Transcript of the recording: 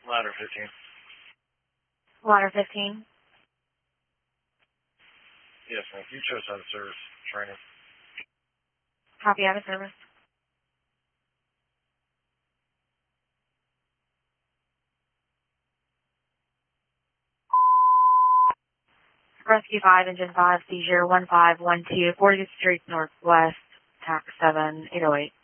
Ladder 15. Ladder 15. Yes, ma'am. You chose out of service training. Copy, out of service. Rescue 5, Engine 5, seizure 1512, 40th Street Northwest, TAC 7808.